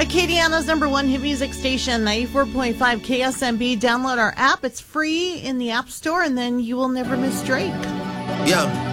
Acadiana's #1 hit music station, 94.5 KSMB. Download our app. It's free in the App Store, and then you will never miss Drake. Yeah.